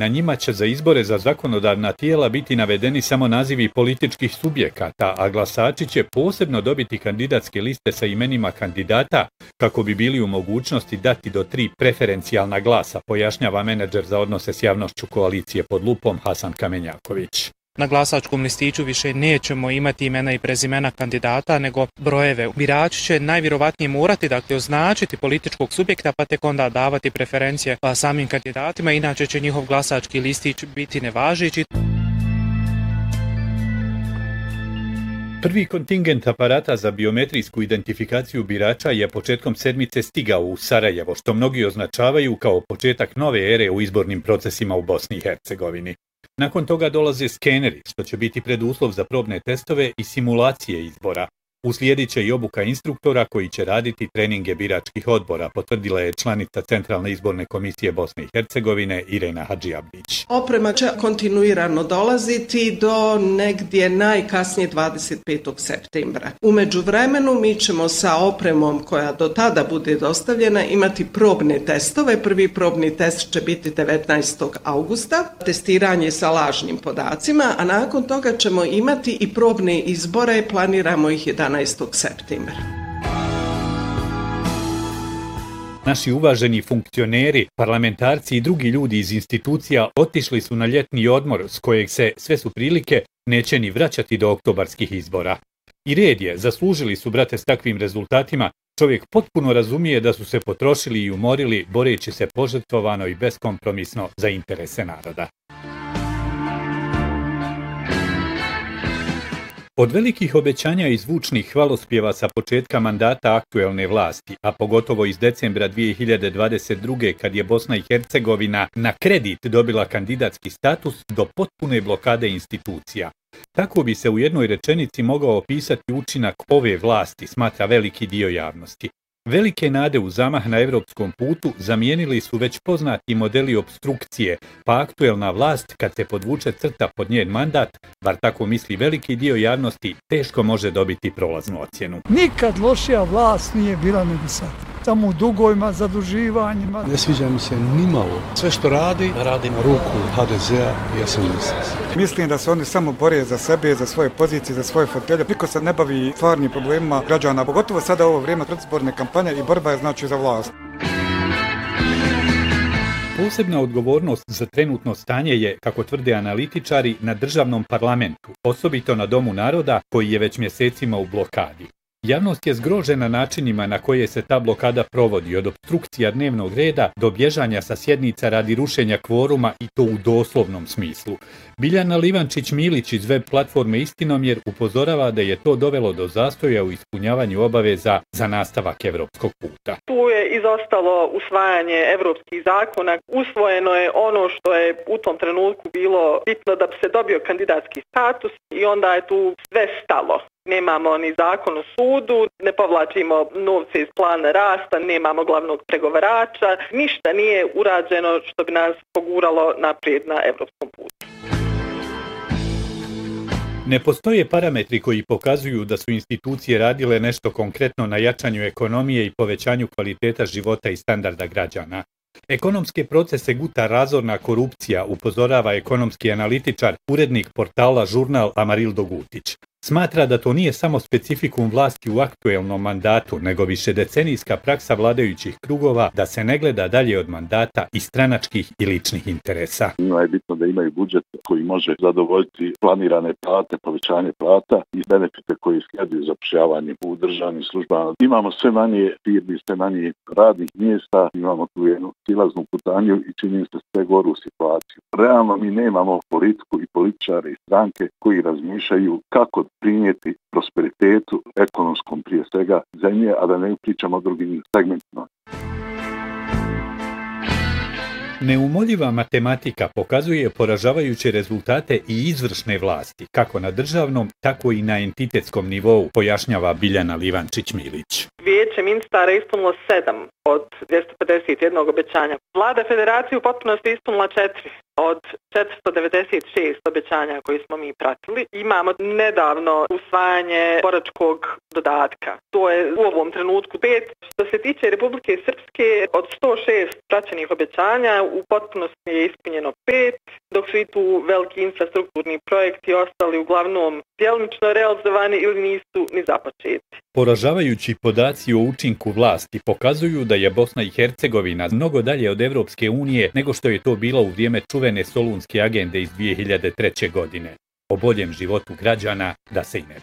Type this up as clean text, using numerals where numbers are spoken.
na njima će za izbore za zakonodavna tijela biti navedeni samo nazivi političkih subjekata, a glasači će posebno dobiti kandidatske liste sa imenima kandidata kako bi bili u mogućnosti dati do 3 preferencijalna glasa, pojašnjava menadžer za odnose s javnošću koalicije Pod lupom Hasan Kamenjaković. Na glasačkom listiću više nećemo imati imena i prezimena kandidata, nego brojeve. Birači će najvjerovatnije morati označiti političkog subjekta, pa tek onda davati preferencije samim kandidatima, inače će njihov glasački listić biti nevažeći. Prvi kontingent aparata za biometrijsku identifikaciju birača je početkom sedmice stigao u Sarajevo, što mnogi označavaju kao početak nove ere u izbornim procesima u Bosni i Hercegovini. Nakon toga dolaze skeneri, što će biti preduslov za probne testove i simulacije izbora. Uslijedit će i obuka instruktora koji će raditi treninge biračkih odbora, potvrdila je članica Centralne izborne komisije Bosne i Hercegovine Irena Hadžiabdić. Oprema će kontinuirano dolaziti do negdje najkasnije 25. septembra. U međuvremenu mi ćemo sa opremom koja do tada bude dostavljena imati probne testove. Prvi probni test će biti 19. augusta, testiranje sa lažnim podacima, a nakon toga ćemo imati i probne izbore, planiramo ih 11. septembra. Naši uvaženi funkcioneri, parlamentarci i drugi ljudi iz institucija otišli su na ljetni odmor s kojeg se, sve su prilike, neće ni vraćati do oktobarskih izbora. I red je, zaslužili su, brate, s takvim rezultatima. Čovjek potpuno razumije da su se potrošili i umorili, boreći se požrtvovano i beskompromisno za interese naroda. Od velikih obećanja i zvučnih hvalospjeva sa početka mandata aktuelne vlasti, a pogotovo iz decembra 2022. kad je Bosna i Hercegovina na kredit dobila kandidatski status, do potpune blokade institucija. Tako bi se u jednoj rečenici mogao opisati učinak ove vlasti, smatra veliki dio javnosti. Velike nade u zamah na evropskom putu zamijenili su već poznati modeli opstrukcije, pa aktuelna vlast, kad se podvuče crta pod njen mandat, bar tako misli veliki dio javnosti, teško može dobiti prolaznu ocjenu. Nikad lošija vlast nije bila nego sad. Samo u dugovima, zaduživanjima. Ne sviđa mi se nimalo. Sve što radi na ruku HDZ-a i SNS. Mislim da se oni samo bore za sebe, za svoje pozicije, za svoje fotelje. Niko se ne bavi stvarnim problemima građana, pogotovo sada ovo vrijeme predizborne kampanje i borba je znači za vlast. Posebna odgovornost za trenutno stanje je, kako tvrde analitičari, na državnom parlamentu, osobito na Domu naroda koji je već mjesecima u blokadi. Javnost je zgrožena načinima na koje se ta blokada provodi, od opstrukcija dnevnog reda do bježanja sa sjednica radi rušenja kvoruma, i to u doslovnom smislu. Biljana Livančić-Milić iz web platforme Istinomjer upozorava da je to dovelo do zastoja u ispunjavanju obaveza za nastavak evropskog puta. Tu je izostalo usvajanje evropskih zakona. Usvojeno je ono što je u tom trenutku bilo bitno da bi se dobio kandidatski status i onda je tu sve stalo. Nemamo ni zakon o sudu, ne povlačimo novce iz plana rasta, nemamo glavnog pregovarača. Ništa nije urađeno što bi nas poguralo naprijed na evropskom putu. Ne postoje parametri koji pokazuju da su institucije radile nešto konkretno na jačanju ekonomije i povećanju kvaliteta života i standarda građana. Ekonomske procese guta razorna korupcija, upozorava ekonomski analitičar, urednik portala Žurnal Amarildo Gutić. Smatra da to nije samo specifikum vlasti u aktuelnom mandatu, nego višedecenijska praksa vladajućih krugova da se ne gleda dalje od mandata i stranačkih i ličnih interesa. Njima je bitno da imaju budžet koji može zadovoljiti planirane plate, povećanje plata i benefite koji slijeduju zapošljavanje u državnim službama. Imamo sve manje firmi, sve manje radnih mjesta, imamo tu jednu silaznu putanju i čini se sve goru situaciju. Realno mi nemamo politiku i političare i stranke koji razmišljaju kako prinijeti prosperitetu ekonomskom prije svega zemlje, a da ne pričamo o drugim segmentima. Neumoljiva matematika pokazuje poražavajuće rezultate i izvršne vlasti, kako na državnom, tako i na entitetskom nivou, pojašnjava Biljana Livančić-Milić. Vijeće ministara ispunilo 7 od 251 obećanja. Vlada federacije u potpunosti ispunila 4 od 496 obećanja koji smo mi pratili. Imamo nedavno usvajanje boračkog dodatka. To je u ovom trenutku 5. Što se tiče Republike Srpske, od 106 praćenih obećanja u potpunosti je ispunjeno 5, dok su i tu veliki infrastrukturni projekti ostali uglavnom djelomično realizovani ili nisu ni započeti. Poražavajući podaci o učinku vlasti pokazuju da je Bosna i Hercegovina mnogo dalje od Evropske unije nego što je to bilo u vrijeme čuvene Solunske agende iz 2003. godine. O boljem životu građana da se i ne